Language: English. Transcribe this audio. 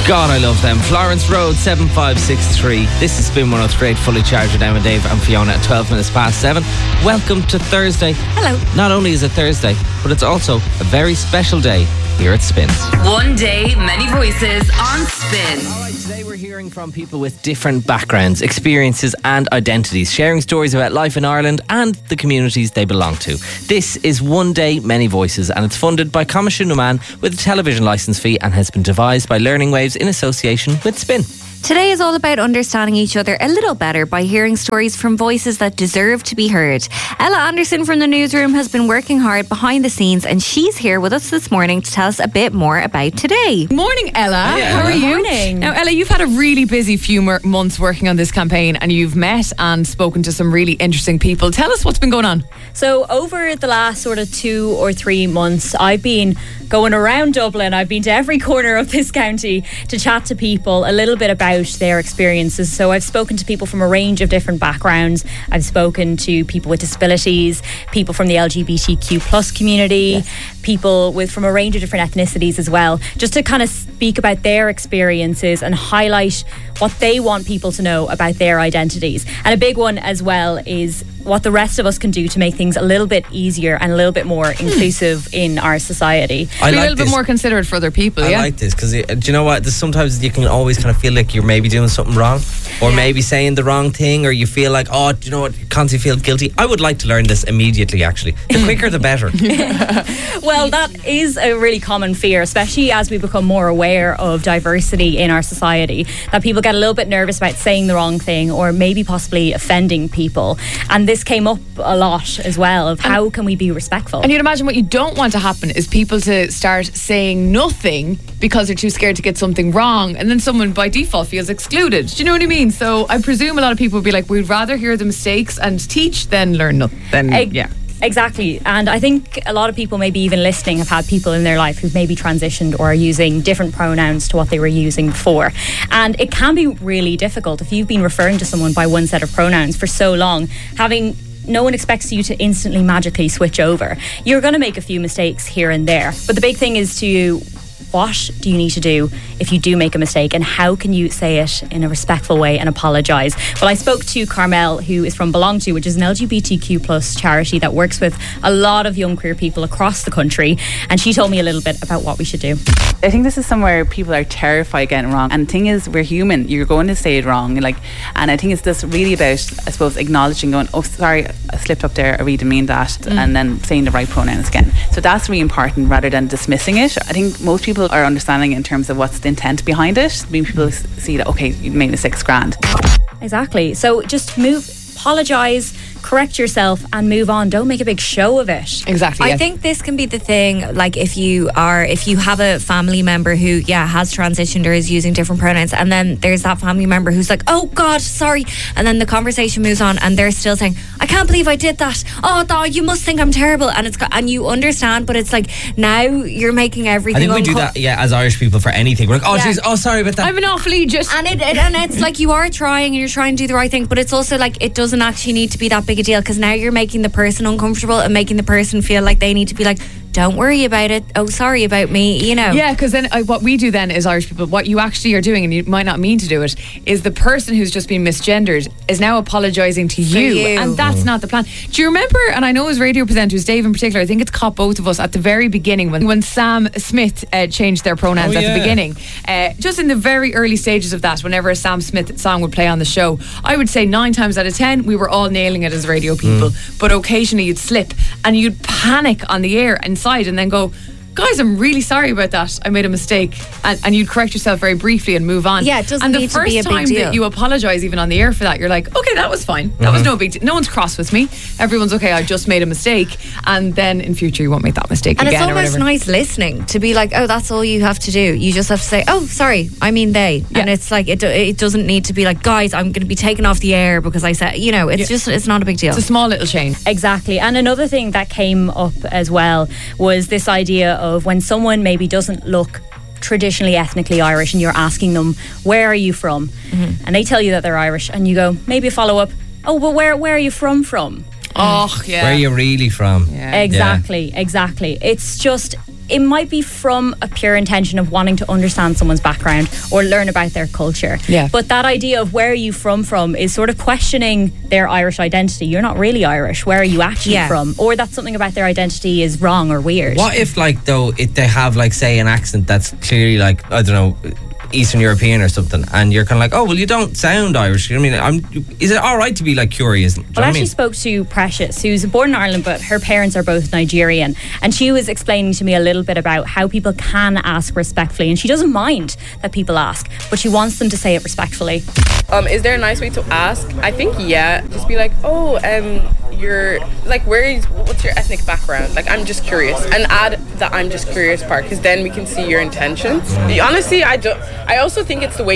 God, I love them. Florence Road, 7563. This has been 103, fully charged with Emma, Dave and Fiona at 12 minutes past 7. Welcome to Thursday. Hello. Not only is it Thursday, but it's also a very special day here at Spin. One day, many voices on Spin. Alright, today we're hearing from people with different backgrounds, experiences and identities, sharing stories about life in Ireland and the communities they belong to. This is One Day, Many Voices, and it's funded by Coimisiún Numan with a television licence fee and has been devised by Learning Waves in association with Spin. Today is all about understanding each other a little better by hearing stories from voices that deserve to be heard. Ella Anderson from the newsroom has been working hard behind the scenes, and she's here with us this morning to tell us a bit more about today. Morning, Ella. How are you? Morning. Now, Ella, you've had a really busy few months working on this campaign, and you've met and spoken to some really interesting people. Tell us what's been going on. So over the last sort of 2 or 3 months, I've been going around Dublin. I've been to every corner of this county to chat to people a little bit about their experiences. So I've spoken to people from a range of different backgrounds. I've spoken to people with disabilities, people from the LGBTQ plus community, people from a range of different ethnicities as well, just to kind of speak about their experiences and highlight what they want people to know about their identities. And a big one as well is what the rest of us can do to make things a little bit easier and a little bit more inclusive in our society. I Be a like little bit this. more considerate for other people, I yeah? like this because, do you know what? Sometimes you can always kind of feel like you're maybe doing something wrong or maybe saying the wrong thing, or you feel like, oh, do you know what? You constantly feel guilty. I would like to learn this immediately, actually. The quicker, the better. Well, that is a really common fear, especially as we become more aware of diversity in our society, that people get a little bit nervous about saying the wrong thing or maybe possibly offending people. And this came up a lot as well, of how can we be respectful. And you'd imagine what you don't want to happen is people to start saying nothing because they're too scared to get something wrong, and then someone by default feels excluded. Do you know what I mean? So I presume a lot of people would be like, we'd rather hear the mistakes and teach than learn nothing. Yeah. Exactly. And I think a lot of people maybe even listening have had people in their life who've maybe transitioned or are using different pronouns to what they were using before. And it can be really difficult if you've been referring to someone by one set of pronouns for so long, no one expects you to instantly magically switch over. You're going to make a few mistakes here and there. But the big thing is what do you need to do if you do make a mistake, and how can you say it in a respectful way and apologise? Well, I spoke to Carmel, who is from Belong To, which is an LGBTQ plus charity that works with a lot of young queer people across the country, and she told me a little bit about what we should do. I think this is somewhere people are terrified of getting wrong, and the thing is, we're human. You're going to say it wrong, and I think it's just really about, I suppose, acknowledging, going, oh sorry, I slipped up there, I really didn't mean that, and then saying the right pronouns again. So that's really important rather than dismissing it. I think most people are understanding in terms of what's the intent behind it. I mean, people see that, okay, you made a $6,000. Exactly. So just apologise, correct yourself and move on. Don't make a big show of it. Exactly. I think this can be the thing, like if you have a family member who has transitioned or is using different pronouns, and then there's that family member who's like, oh God, sorry, and then the conversation moves on and they're still saying, I can't believe I did that, oh you must think I'm terrible, and you understand, but it's like now you're making I everything think we do that, as Irish people for anything. We're like, oh, geez, oh, sorry about that. I'm an awful idiot. and it's like you are trying and you're trying to do the right thing, but it's also like it doesn't actually need to be that big a deal, because now you're making the person uncomfortable and making the person feel like they need to be like, don't worry about it, oh sorry about me, Yeah, because then what we do then as Irish people, what you actually are doing, and you might not mean to do it, is the person who's just been misgendered is now apologising to you, and that's not the plan. Do you remember, and I know as radio presenters, Dave in particular, I think it's caught both of us at the very beginning when Sam Smith changed their pronouns at the beginning, just in the very early stages of that, whenever a Sam Smith song would play on the show, I would say 9 times out of 10 we were all nailing it as radio people, but occasionally you'd slip and you'd panic on the air inside and then go, guys, I'm really sorry about that, I made a mistake, and you'd correct yourself very briefly and move on. Yeah, it doesn't and the need to first be a big time deal. that you apologise even on the air for that, you're like, okay, that was fine, that was no big deal, no one's cross with me, everyone's okay, I just made a mistake, and then in future you won't make that mistake and again. it's or almost whatever. nice listening to be like, oh, that's all you have to do, you just have to say, oh sorry, I mean they, and it's like it doesn't need to be like, guys, I'm going to be taken off the air because I said, it's just, it's not a big deal. It's a small little change. Exactly. And another thing that came up as well was this idea of when someone maybe doesn't look traditionally ethnically Irish and you're asking them, where are you from? And they tell you that they're Irish, and you go, maybe a follow up, oh well, where are you from? Oh yeah. Where are you really from? Exactly. It's just it might be from a pure intention of wanting to understand someone's background or learn about their culture. Yeah. But that idea of where are you from is sort of questioning their Irish identity. You're not really Irish. Where are you actually from? Or that something about their identity is wrong or weird. What if, like, though, if they have, like, say, an accent that's clearly, like, I don't know, Eastern European or something, and you're kind of like, oh, well, you don't sound Irish. I mean, is it all right to be, like, curious? Well, I actually spoke to Precious, who's born in Ireland, but her parents are both Nigerian, and she was explaining to me a little bit about how people can ask respectfully, and she doesn't mind that people ask, but she wants them to say it respectfully. Is there a nice way to ask? I think just be like, you're like, what's your ethnic background? Like, I'm just curious, and add the I'm just curious part, because then we can see your intentions. Honestly, I also think it's the way